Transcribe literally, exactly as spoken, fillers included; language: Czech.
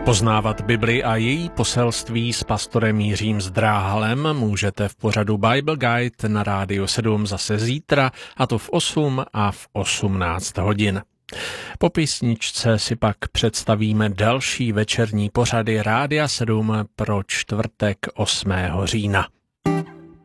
Poznávat Bibli a její poselství s pastorem Jiřím Zdráhalem můžete v pořadu Bible Guide na Rádiu sedm zase zítra, a to v osm a v osmnáct hodin. Po písničce si pak představíme další večerní pořady Rádia sedm pro čtvrtek osmého října.